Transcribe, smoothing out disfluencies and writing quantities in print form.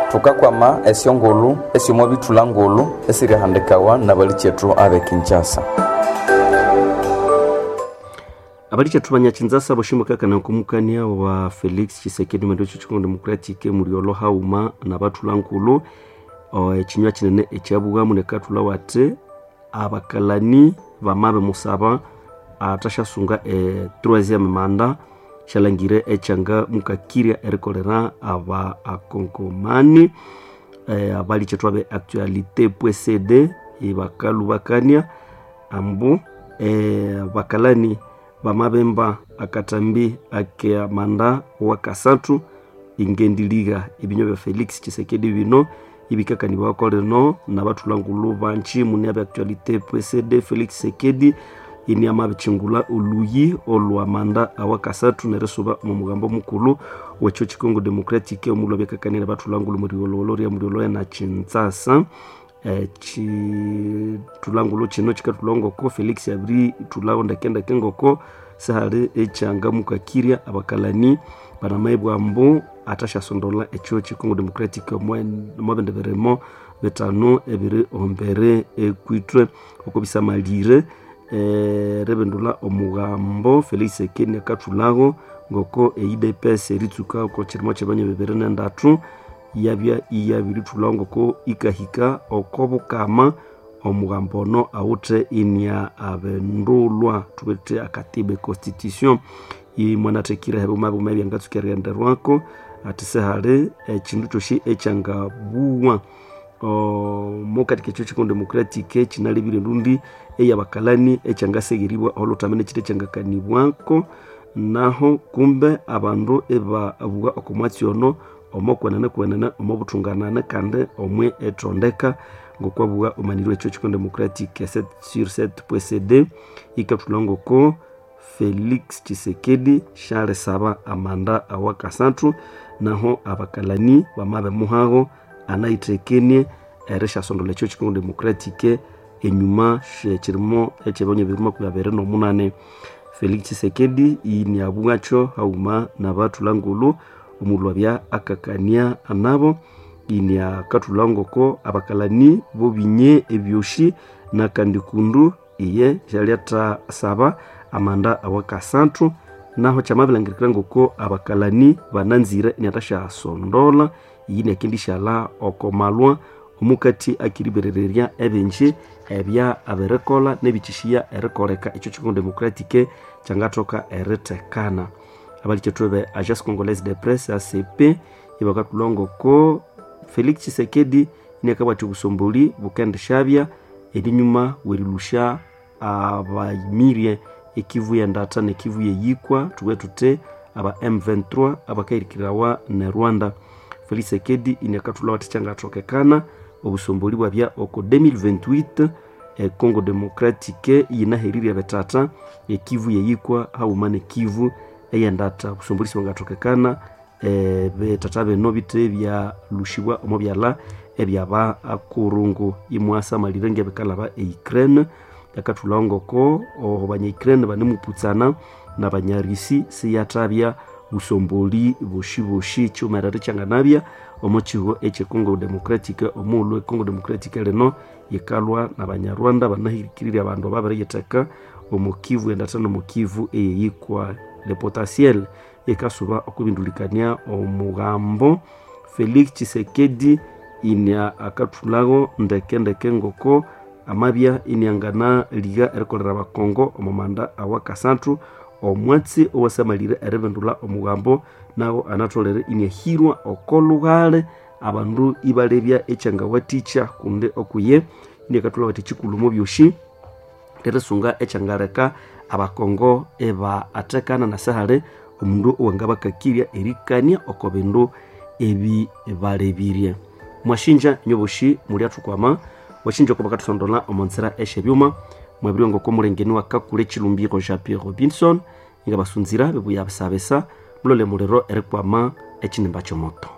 tukakwama esyongulu esyomo bitulangulu esirihandikawa nabali chetu abe Kinshasa. Abali chetu banyachinzasa boshimukaka na kumukania wa Felix Tshisekedi Mwendocho Chikondo Demokratike muriolo hauma na batulangulu chinywa kinene ekyabuga munekatula wate abakalani bamabe musaba atashasunga 3e manda shalangire echanga mukakiria erikolera aba akongomani abali chetu abe actualité.cd ibakalu bakania ambu bakalani bamabemba akatambi ake manda wakasatu ingendiliga ibinyo bya Felix Tshisekedi bino ibikaka ni bakoleno na batulangulu banchi muni abe actualité.cd Felix Tshisekedi ini amabicingula uluyi olwa manda awakasatu neresuba mu mugambo mukulu wecho Chikongo Demokratike omulwa bekakanira batulangulu muri ololori ya muri oloya na Kinshasa tulangulu chino chikatulongo ko Felix abri tulawo ndakenda kengoko sahare echanga mukakiria abakalani banamaibwa mbu atasha sondola echo Chikongo Demokratike mwabende veremo betano ebire ombere ekwitwe okobisa malire rebendula omugambo Felix Tshisekedi akatulago ngoko EIDPS eritsuka ko chirimo chebanye beberene ndatu yabya iyabiri tulango ko ikahika okobukama omugambo no awute inya abendulwa tubete akatibe constitution imwanatekira hebo mabu mabi angatsukira ndarwako atisehale chindu choshi echanga buwa mokati kecho Chikongo Demokratike chinalibire ndundi eyabakalani echangasegiribwa olotamene chite changakanibwako naho kumbe abandu eba abuga okomwatsiono omokwenana omobutunganana kande omwe etondeka ngokwabuga omanirwe echo Chikongo Demokratike 7/7.cd ikatulongo ko Felix Tshisekedi shale saba amanda awakasatu naho abakalani bamabe muhago anaitekenie eresha sondole echo Chikongo Demokratike enyuma chirimo echebonye birimo kuyabere no munane Felix Tshisekedi ini abungacho hauma na batulangulu omulwa bya akakania anabo ini akatulango ko abakalani bobinye ebyoshi na kandikundu iye jaliata saba amanda awakasantu naho chamabilangirikrango ko abakalani bananzira inatasha sondola yine kindishala okomalwa omukati akiriberereria ebenje ebya aberekola nebichishia erekoleka echo Chikongo Demokratike changatoka eretekana abali chetwebe Agence Congolaise de Presse ACP ibakatulongo ko Felix Tshisekedi nekabati kusomboli bukende shabya edinyuma werilusha abamirie ekivu ya ndata nekivu yeyikwa tuwetute aba M23 abakairikirawa ne Rwanda Felix Tshisekedi inekatula watichanga atokekana obusomboli bwabya oko 2028 Congo Demokratike yinaheriri abetata ekivu yeyikwa haumane kivu eyandata obusomboli sibangatokekana betata beno bite bya lushibwa omobyala ebyaba akurungu imwasa malirenge bekalaba Ukraine yakatulongo ko obanye Ukraine banemuputsana na banyarisi siyatabya busomboli bushibushi chumarari changanabya omochigo eche Congo Demokratike omulwe Congo Demokratike leno yekalwa na banyarwanda banahirikirira abandu babareyeteka omukivu endatano mukivu eyikwa le potentiel ekasuba okubindulikania omugambo Felix Tshisekedi inya akatulago ndeke ngoko amabya inyangana liga erikolera bakongo omumanda awakasantu omwatsi owasamalire erebendula omugambo nawo anatolere inyahirwa okolugale abandu ibalebya echanga waticha kunde okuye nekatula wati chikulumo byoshi teresunga echangareka abakongo eba atekana na sahale omundu owangaba kakiria erikania okobendo ebi balebirie mwashinja nyoboshi muri atukwama washinja ko bakatusondola omonzera eshebyuma mwabiriongo ko murengeni wa kakule chilumbiro Jean-Pierre Robinson inga basunzira bebuya basabesa mulole murero erikwama echinimba chomoto